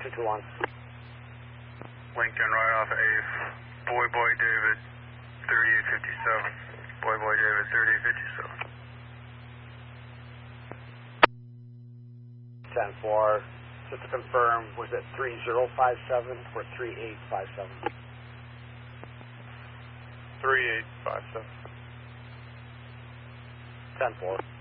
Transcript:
221. Lincoln right off Ace. Boy David 3857. Boy David 3857. 10-4. Just to confirm, was it 3057 or 3857? 3857. 10-4.